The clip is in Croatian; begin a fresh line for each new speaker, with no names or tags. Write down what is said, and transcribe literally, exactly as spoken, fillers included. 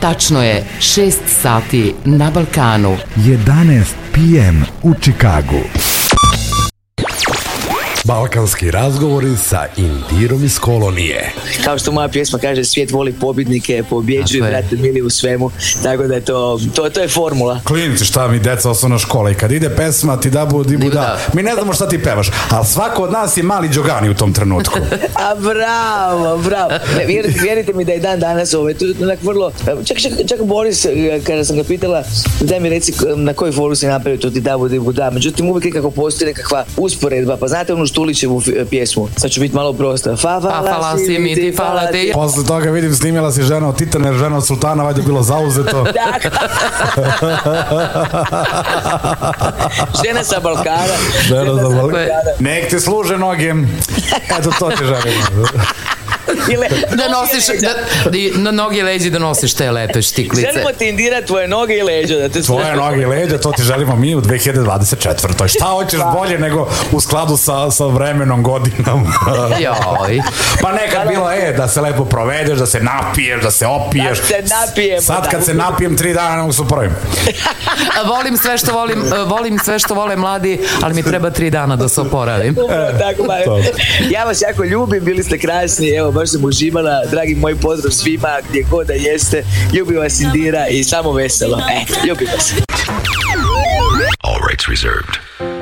Tačno je šest sati na Balkanu.
jedanaest pe em u Čikagu. Balkanski razgovori sa Indirom iz kolonije.
Kao što moja pjesma kaže, svijet voli pobjednike, pobjeđuju, brate mili u svemu. Tako da je to, to, to je formula.
Klinici, šta mi deca osnovna škola, i kad ide pesma ti da budi buda. Mi ne znamo šta ti pevaš, ali svako od nas je mali Đogani u tom trenutku.
A bravo, bravo. Ne, vjerite, vjerite mi da je dan danas ovaj, to je vrlo... Čak, čak, čak Boris, kada sam ga pitala, daj mi reci na koju foru si napravio to ti da budi buda. Međutim, uvijek nekako postoji nekakva usporedba. Pa znate onu Štulićevu pjesmu? Sad ću biti malo prosta. Fa,
fala si mi ti, fala ti.
Posle toga vidim, snimila si žena od Titana, jer žena od Sultana valjda bilo zauzeto.
Žena sa Balkana.
Žena sa Balkana. Nek ti služe noge. Eto, to ti želim.
Da nosiš, da, na noge i leđi da nosiš te lepe štiklice.
Želimo ti, Indira, tvoje noge i leđa. Da te
tvoje noge i leđa, to ti želimo mi u dve hiljade dvadeset četvrtoj. Šta hoćeš bolje nego u skladu sa, sa vremenom, godinom?
Joj.
Pa nekad bilo, e, da se lepo provedeš, da se napiješ, da se opiješ.
Da se napijemo.
Sad kad se napijem tri dana, ne mogu se upravim.
Volim sve što volim, volim sve što vole mladi, ali mi treba tri dana da se oporavim.
Tako, ja vas jako ljubim, bili ste krasni, evo, baš sam uživala, dragi moj pozdrav svima, gdje god da jeste, ljubim vas Indira i samo veselo, e, ljubim vas.
All rights reserved.